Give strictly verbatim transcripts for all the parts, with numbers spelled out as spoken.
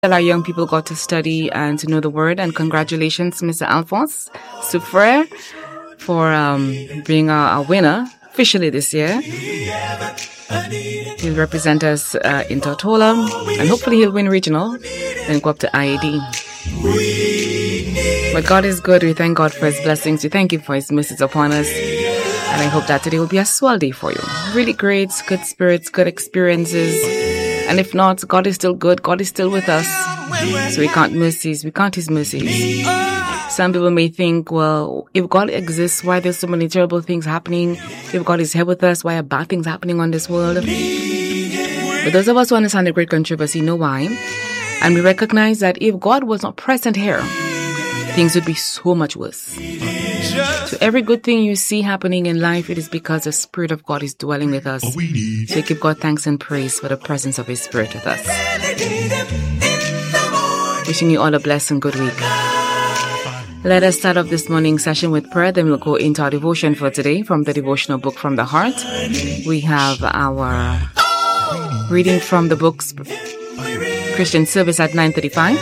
Our young people got to study and to know the word. And congratulations, Mister Alphonse Soufrere, for um, being our, our winner officially this year. He'll represent us uh, in Tortola, and hopefully he'll win regional, then go up to I A D. But God is good. We thank God for His blessings. We thank Him for His mercies upon us. And I hope that today will be a swell day for you. Really great, good spirits, good experiences. And if not, God is still good. God is still with us. So we count mercies. We count His mercies. Some people may think, well, if God exists, why there's so many terrible things happening? If God is here with us, why are bad things happening on this world? But those of us who understand the great controversy know why. And we recognize that if God was not present here, things would be so much worse. So every good thing you see happening in life, it is because the Spirit of God is dwelling with us. So give God thanks and praise for the presence of His Spirit with us. Wishing you all a blessed and good week. Let us start off this morning's session with prayer. Then we'll go into our devotion for today from the devotional book From the Heart. We have our reading from the books Christian Service at nine thirty-five.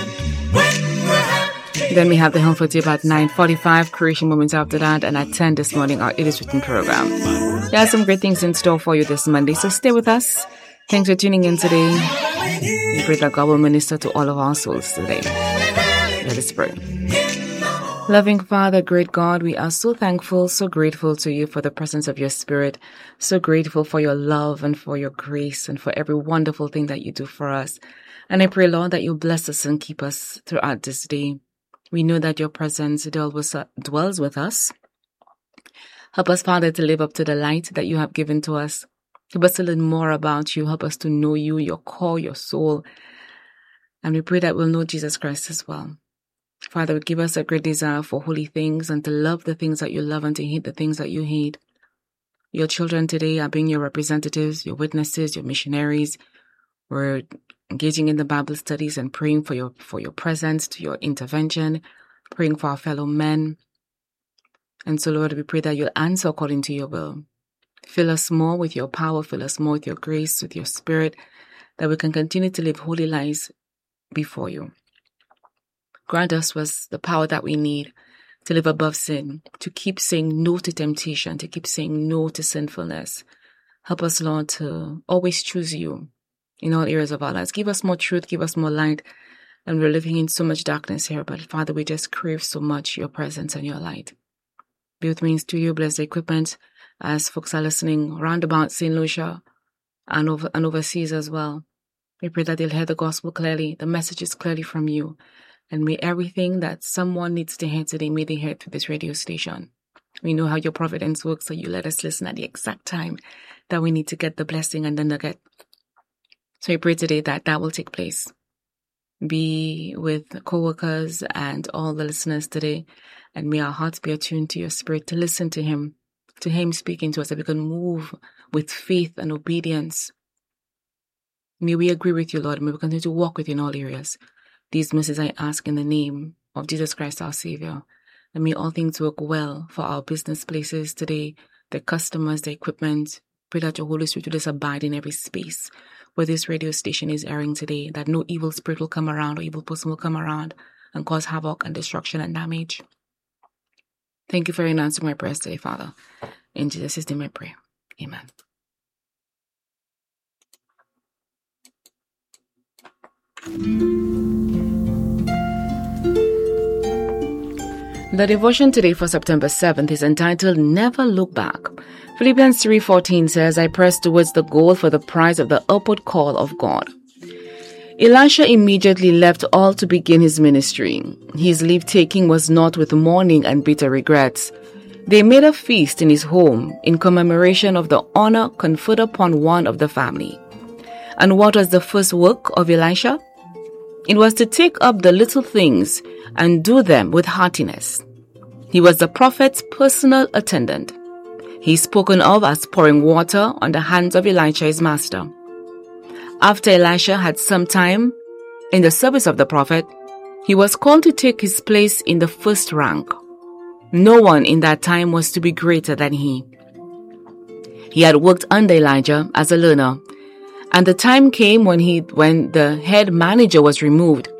Then we have the Home for Tip at nine forty-five, Creation Moments after that, and at ten this morning, our It Is Written program. There are some great things in store for you this Monday, so stay with us. Thanks for tuning in today. We pray that God will minister to all of our souls today. Let us pray. Loving Father, great God, we are so thankful, so grateful to you for the presence of your Spirit, so grateful for your love and for your grace and for every wonderful thing that you do for us. And I pray, Lord, that you bless us and keep us throughout this day. We know that your presence dwells with us. Help us, Father, to live up to the light that you have given to us. Help us to learn more about you. Help us to know you, your core, your soul. And we pray that we'll know Jesus Christ as well. Father, give us a great desire for holy things and to love the things that you love and to hate the things that you hate. Your children today are being your representatives, your witnesses, your missionaries. We're engaging in the Bible studies and praying for your for your presence, to your intervention, praying for our fellow men. And so, Lord, we pray that you'll answer according to your will. Fill us more with your power, fill us more with your grace, with your Spirit, that we can continue to live holy lives before you. Grant us was the power that we need to live above sin, to keep saying no to temptation, to keep saying no to sinfulness. Help us, Lord, to always choose you in all areas of our lives. Give us more truth, give us more light. And we're living in so much darkness here, but Father, we just crave so much your presence and your light. Be with me in studio, bless the equipment as folks are listening round about Saint Lucia and, over, and overseas as well. We pray that they'll hear the gospel clearly, the message is clearly from you. And may everything that someone needs to hear today, may they hear it through this radio station. We know how your providence works, so you let us listen at the exact time that we need to get the blessing and the nugget. So we pray today that that will take place. Be with co-workers and all the listeners today. And may our hearts be attuned to your Spirit to listen to Him, to Him speaking to us, that we can move with faith and obedience. May we agree with you, Lord. And may we continue to walk with you in all areas. These mercies I ask in the name of Jesus Christ, our Savior. And may all things work well for our business places today, the customers, the equipment. Pray that your Holy Spirit will just abide in every space where this radio station is airing today, that no evil spirit will come around or evil person will come around and cause havoc and destruction and damage. Thank you for answering my prayers today, Father. In Jesus' name I pray. Amen. The devotion today for September seventh is entitled Never Look Back. Philippians three fourteen says, I press towards the goal for the prize of the upward call of God. Elisha immediately left all to begin his ministry. His leave-taking was not with mourning and bitter regrets. They made a feast in his home in commemoration of the honor conferred upon one of the family. And what was the first work of Elisha? It was to take up the little things and do them with heartiness. He was the prophet's personal attendant. He is spoken of as pouring water on the hands of Elisha, his master. After Elisha had some time in the service of the prophet, he was called to take his place in the first rank. No one in that time was to be greater than he. He had worked under Elijah as a learner, And the time came when he, when the head manager was removed.